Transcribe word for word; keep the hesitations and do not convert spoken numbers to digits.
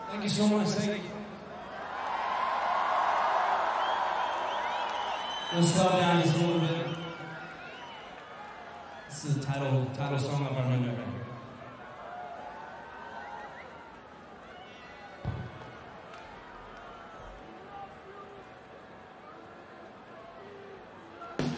Thank you so much. Thank you. We'll slow down just a little bit. This is the title title song of our new record.